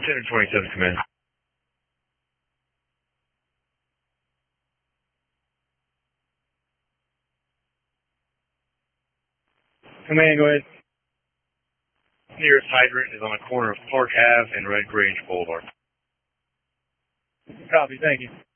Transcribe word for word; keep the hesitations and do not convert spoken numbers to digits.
Center twenty-seven, command. Command, go ahead. Nearest hydrant is on the corner of Park Avenue and Red Grange Boulevard. Copy, thank you.